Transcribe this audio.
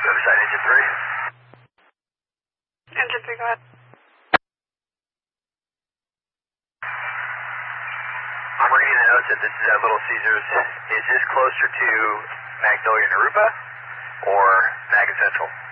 Riverside, Engine 3. Engine 3, go ahead. I'm reading the notes that this is at Little Caesars. Is this closer to Magnolia and Aruba or Mag and Central?